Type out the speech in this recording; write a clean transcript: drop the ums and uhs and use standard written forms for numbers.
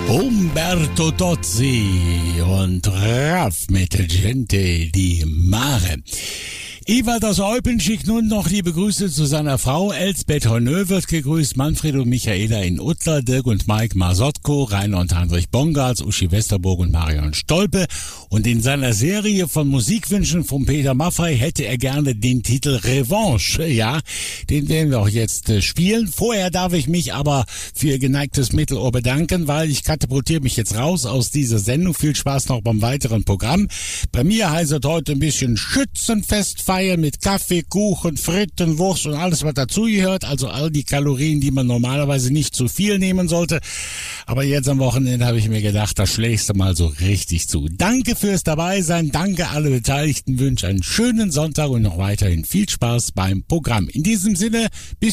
Umberto Tozzi und Raff mit Gente di Mare. Ewald aus Eupen schickt nun noch liebe Grüße zu seiner Frau. Elsbeth Hornö wird gegrüßt, Manfred und Michaela in Uttler, Dirk und Mike Marsotko, Rainer und Heinrich Bongartz, Uschi Westerburg und Marion Stolpe. Und in seiner Serie von Musikwünschen von Peter Maffay hätte er gerne den Titel Revanche. Ja, den werden wir auch jetzt spielen. Vorher darf ich mich aber für Ihr geneigtes Mittelohr bedanken, weil ich katapultiere mich jetzt raus aus dieser Sendung. Viel Spaß noch beim weiteren Programm. Bei mir heißt es heute ein bisschen Schützenfest feiern mit Kaffee, Kuchen, Fritten, Wurst und alles, was dazugehört. Also all die Kalorien, die man normalerweise nicht zu viel nehmen sollte. Aber jetzt am Wochenende habe ich mir gedacht, da schlägst du mal so richtig zu. Danke fürs Dabeisein. Danke alle Beteiligten. Wünsche einen schönen Sonntag und noch weiterhin viel Spaß beim Programm. In diesem Sinne, bis